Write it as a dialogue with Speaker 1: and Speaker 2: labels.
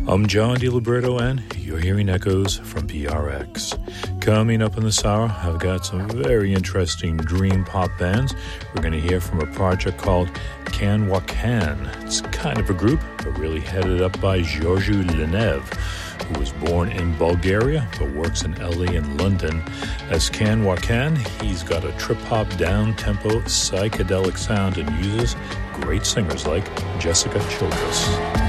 Speaker 1: I'm John DiLiberto, and you're hearing Echoes from PRX. Coming up in this hour, I've got some very interesting dream pop bands. We're going to hear from a project called Can Wakan. It's kind of a group, but really headed up by Georgiu Lenev, who was born in Bulgaria but works in LA and London. As Can Wakan, he's got a trip-hop down-tempo psychedelic sound and uses great singers like Jessica Childress.